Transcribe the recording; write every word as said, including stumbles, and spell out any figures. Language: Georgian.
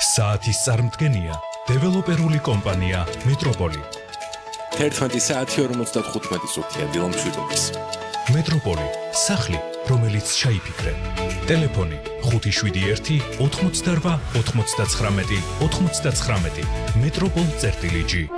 საათის წარმდგენია დეველოპერული კომპანია მეტროპოლი. ერთმანეთი საათი ორმოცდათხუთმეტი წუთია დილომშვიდობის. მეტროპოლი, სახლი, რომელიც ჩაიფიქრე. ტელეფონი ხუთი შვიდი ერთი ოთხმოცდარვა ოთხმოცდაცხრამეტი ოთხმოცდაცხრამეტი. მეტროპოლ წერტილი ჯი.